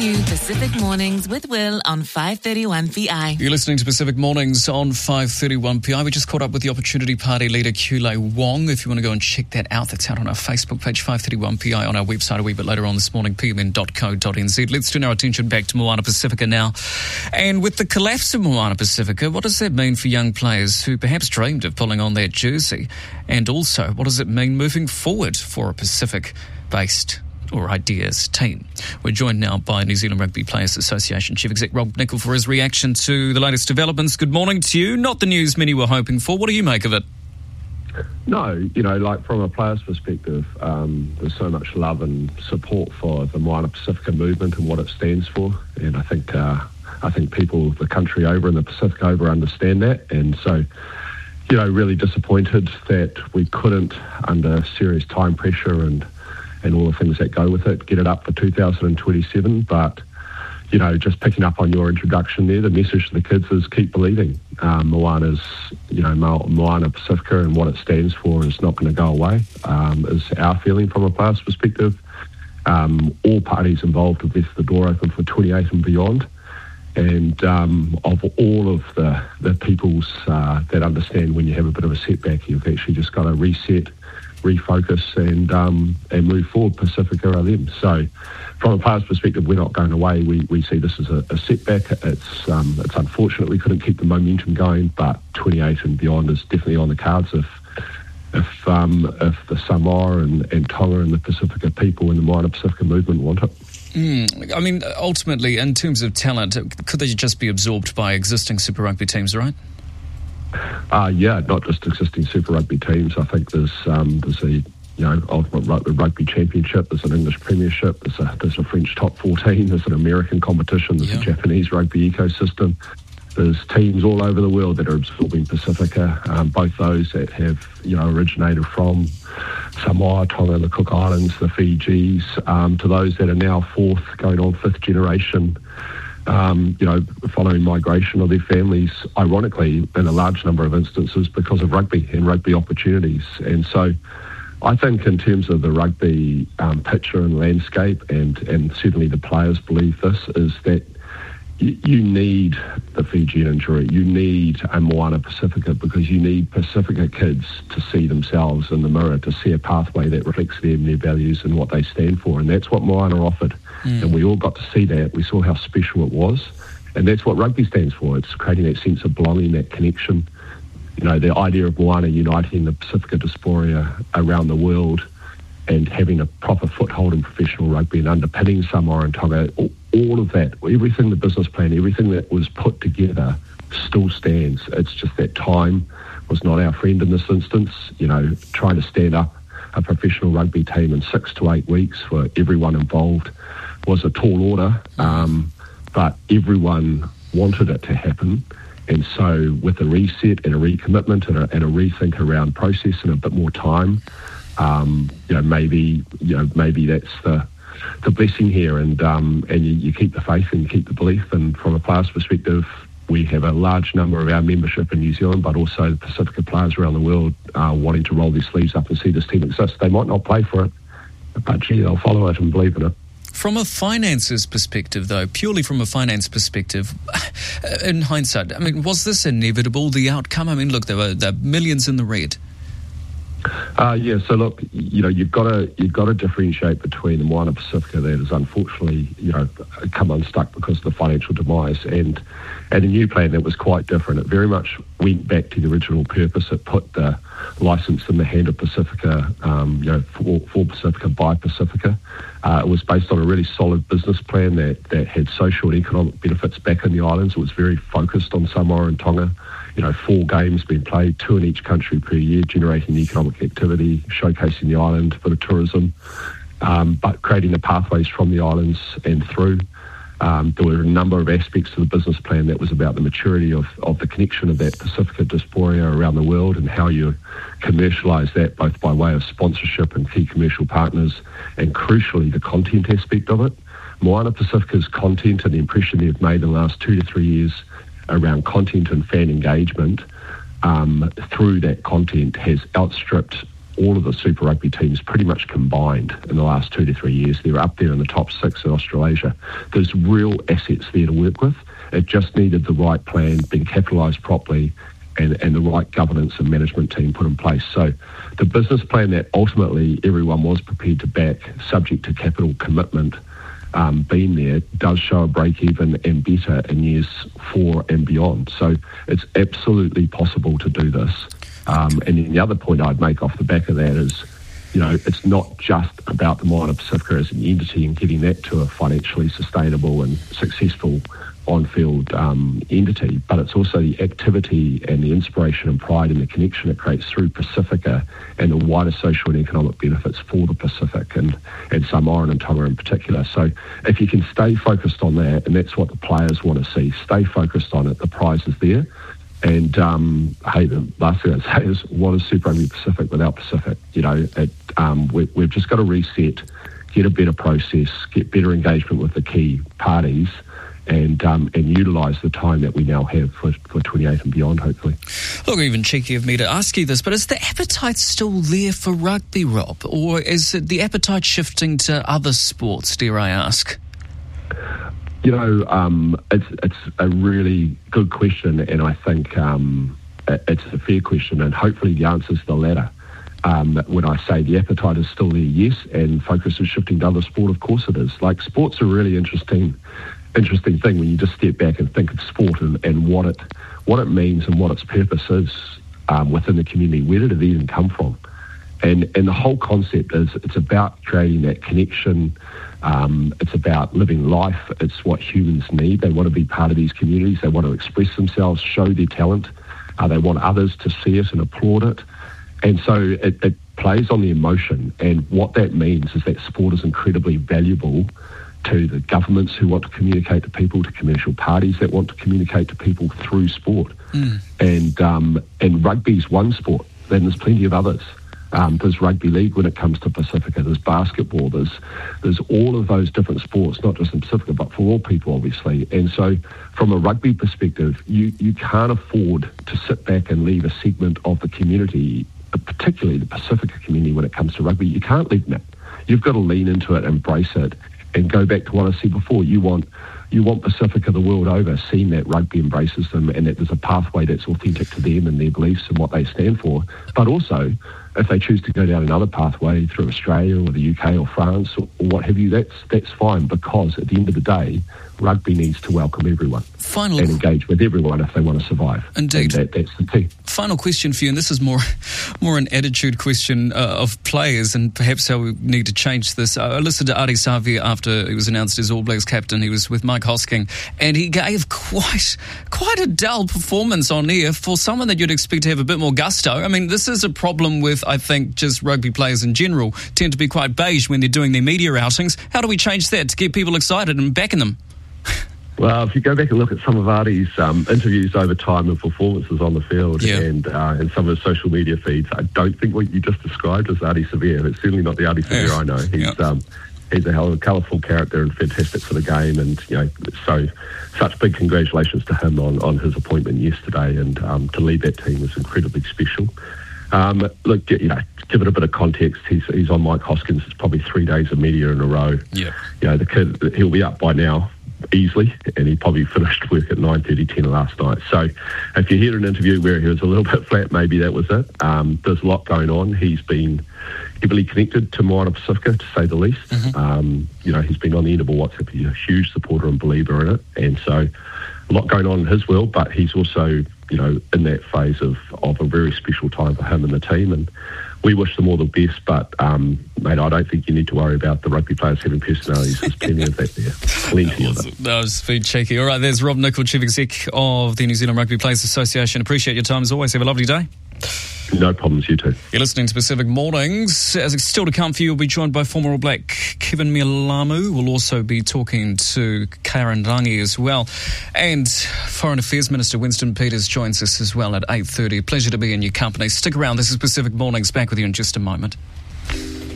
you Pacific Mornings with Will on 531PI. You're listening to Pacific Mornings on 531PI. We just caught up with the Opportunity Party leader, Kulei Wong. If you want to go and check that out, that's out on our Facebook page, 531PI, on our website a wee bit later on this morning, pmn.co.nz. Let's turn our attention back to Moana Pacifica now. And with the collapse of Moana Pacifica, what does that mean for young players who perhaps dreamed of pulling on that jersey? And also, what does it mean moving forward for a Pacific-based or ideas team? We're joined now by New Zealand Rugby Players Association Chief Exec Rob Nichol for his reaction to the latest developments. Good morning to you. Not the news many were hoping for. What do you make of it? No, like from a player's perspective, there's so much love and support for the Moana Pacifica movement and what it stands for, and I think people the country over and the Pacific over understand that, and so really disappointed that we couldn't, under serious time pressure and all the things that go with it, get it up for 2027. But, just picking up on your introduction there, the message to the kids is keep believing. Moana Pacifica and what it stands for is not going to go away, is our feeling from a player's perspective. All parties involved have left the door open for 28 and beyond. And of all of the peoples that understand when you have a bit of a setback, you've actually just got to reset, refocus and move forward. Pacifica are them. So from a player's perspective, we're not going away. We see this as a setback. It's unfortunate we couldn't keep the momentum going, but 28 and beyond is definitely on the cards if the Samoa and Tonga and the Pacifica people and the Moana Pacifica movement want it. I mean, ultimately, in terms of talent, could they just be absorbed by existing Super Rugby teams, right? Not just existing Super Rugby teams. I think there's a Ultimate Rugby Championship, there's an English Premiership, there's a French Top 14, there's an American competition, there's a Japanese rugby ecosystem. There's teams all over the world that are absorbing Pacifica, both those that have originated from Samoa, Tonga, the Cook Islands, the Fijis, to those that are now fourth, going on fifth generation, following migration of their families, ironically, in a large number of instances because of rugby and rugby opportunities. And so I think in terms of the rugby picture and landscape, and certainly the players believe this, is that you need the Fijian injury, you need a Moana Pacifica, because you need Pacifica kids to see themselves in the mirror, to see a pathway that reflects them, their values and what they stand for. And that's what Moana offered. And we all got to see that. We saw how special it was. And that's what rugby stands for. It's creating that sense of belonging, that connection. The idea of Moana uniting the Pacifica diaspora around the world and having a proper foothold in professional rugby and underpinning Samoa and Tonga, all of that, everything, the business plan, everything that was put together still stands. It's just that time was not our friend in this instance. Trying to stand up a professional rugby team in 6 to 8 weeks for everyone involved was a tall order, but everyone wanted it to happen. And so with a reset and a recommitment and a rethink around process and a bit more time, maybe that's the blessing here, and you keep the faith and you keep the belief. And from a player's perspective, we have a large number of our membership in New Zealand, but also the Pacifica players around the world wanting to roll their sleeves up and see this team exist. They might not play for it, but they'll follow it and believe in it. From a finances perspective, though, purely from a finance perspective, in hindsight, was this inevitable, the outcome? Look, there were millions in the red. So look, you've got to differentiate between the Moana Pacifica that has unfortunately, come unstuck because of the financial demise, and a new plan that was quite different. It very much went back to the original purpose. It put the license in the hand of Pacifica, for Pacifica by Pacifica. It was based on a really solid business plan that had social and economic benefits back in the islands. It was very focused on Samoa and Tonga. 4 games being played, 2 in each country per year, generating economic activity, showcasing the island for the tourism, but creating the pathways from the islands and through. There were a number of aspects to the business plan that was about the maturity of the connection of that Pacifica diaspora around the world and how you commercialise that both by way of sponsorship and key commercial partners, and crucially the content aspect of it. Moana Pacifica's content and the impression they've made in the last 2 to 3 years around content and fan engagement through that content has outstripped all of the Super Rugby teams pretty much combined in the last 2 to 3 years. They're up there in the top 6 in Australasia. There's real assets there to work with. It just needed the right plan, being capitalised properly, and the right governance and management team put in place. So the business plan that ultimately everyone was prepared to back, subject to capital commitment, being there, does show a break-even and better in years 4 and beyond. So it's absolutely possible to do this. And then the other point I'd make off the back of that is, it's not just about the Moana Pacifica as an entity and getting that to a financially sustainable and successful on-field entity, but it's also the activity and the inspiration and pride and the connection it creates through Pacifica and the wider social and economic benefits for the Pacific and Samoa and Tonga in particular. So if you can stay focused on that, and that's what the players want to see, stay focused on it, the prize is there. And, the last thing I'd say is, what is Super Rugby Pacific without Pacific? We've just got to reset, get a better process, get better engagement with the key parties, and utilise the time that we now have for 28 and beyond, hopefully. Look, even cheeky of me to ask you this, but is the appetite still there for rugby, Rob? Or is the appetite shifting to other sports, dare I ask? It's a really good question, and I think it's a fair question, and hopefully the answer is the latter. When I say the appetite is still there, yes, and focus is shifting to other sport, of course it is. Like, sport's a really interesting thing when you just step back and think of sport and what it means and what its purpose is within the community. Where did it even come from? And the whole concept is, it's about creating that connection. It's about living life. It's what humans need. They want to be part of these communities. They want to express themselves, show their talent. They want others to see it and applaud it. And so it plays on the emotion. And what that means is that sport is incredibly valuable to the governments who want to communicate to people, to commercial parties that want to communicate to people through sport. And rugby's one sport. Then there's plenty of others. There's rugby league when it comes to Pacifica. There's basketball. There's all of those different sports, not just in Pacifica, but for all people, obviously. And so from a rugby perspective, you can't afford to sit back and leave a segment of the community, particularly the Pacifica community, when it comes to rugby. You can't leave that. You've got to lean into it, embrace it, and go back to what I said before. You want Pacifica the world over seeing that rugby embraces them and that there's a pathway that's authentic to them and their beliefs and what they stand for. But also, if they choose to go down another pathway through Australia or the UK or France or what have you, that's fine, because at the end of the day, rugby needs to welcome everyone and engage with everyone if they want to survive. Indeed. And that's the key. Final question for you, and this is more an attitude question of players and perhaps how we need to change this. I listened to Ardie Savea after he was announced as All Blacks captain. He was with Mike Hosking, and he gave quite a dull performance on air for someone that you'd expect to have a bit more gusto. I mean, this is a problem with, I think, just rugby players in general tend to be quite beige when they're doing their media outings. How do we change that to get people excited and backing them? Well, if you go back and look at some of Ardie's interviews over time and performances on the field and some of his social media feeds, I don't think what you just described is Ardie Savea. It's certainly not the Ardie Savea I know. He's a hell of a colourful character and fantastic for the game, and so such big congratulations to him on his appointment yesterday, and to lead that team was incredibly special. Look, give it a bit of context. He's on Mike Hoskins. It's probably 3 days of media in a row. Yeah, the kid, he'll be up by now easily, and he probably finished work at 9:30, 10 last night. So if you hear an interview where he was a little bit flat, maybe that was it. There's a lot going on. He's been heavily connected to Moana Pacifica, to say the least. He's been on the end of a WhatsApp. He's a huge supporter and believer in it, and so a lot going on in his world, but he's also in that phase of a very special time for him and the team, and we wish them all the best, but mate, I don't think you need to worry about the rugby players having personalities. There's plenty of that there. Plenty of it. That was being cheeky. All right, there's Rob Nichol, Chief Exec of the New Zealand Rugby Players Association. Appreciate your time as always. Have a lovely day. No problems, you too. You're listening to Pacific Mornings. As it's still to come for you, we'll be joined by former All Black Kevin Mialamu. We'll also be talking to Karen Rangi as well. And Foreign Affairs Minister Winston Peters joins us as well at 8:30. Pleasure to be in your company. Stick around. This is Pacific Mornings. Back with you in just a moment.